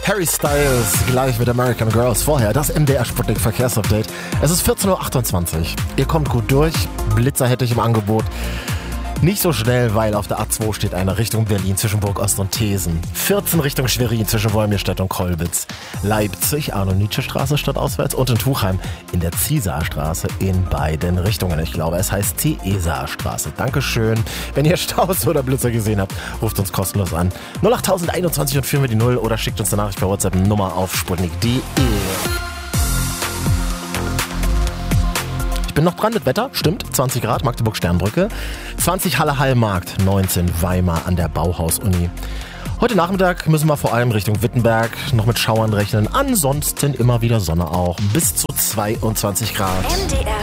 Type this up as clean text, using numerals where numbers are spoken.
Harry Styles gleich mit American Girls. Vorher das MDR Sputnik Verkehrsupdate. Es ist 14.28 Uhr. Ihr kommt gut durch. Blitzer hätte ich im Angebot. Nicht so schnell, weil auf der A2 steht eine Richtung Berlin zwischen Burgost und Thesen. 14 Richtung Schwerin zwischen Wolmirstedt und Kolbitz. Leipzig, Arno-Nietzsche-Straße stadtauswärts und in Tuchheim in der Ziesarstraße in beiden Richtungen. Ich glaube, es heißt Ziesarstraße. Dankeschön. Wenn ihr Staus oder Blitzer gesehen habt, ruft uns kostenlos an. 08021 und führen wir die 0 oder schickt uns eine Nachricht per WhatsApp Nummer auf sputnik.de. Ich bin noch dran mit Wetter, stimmt, 20 Grad, Magdeburg-Sternbrücke, 20 Halle-Hallmarkt, 19 Weimar an der Bauhaus-Uni. Heute Nachmittag müssen wir vor allem Richtung Wittenberg noch mit Schauern rechnen, ansonsten immer wieder Sonne auch, bis zu 22 Grad. MDR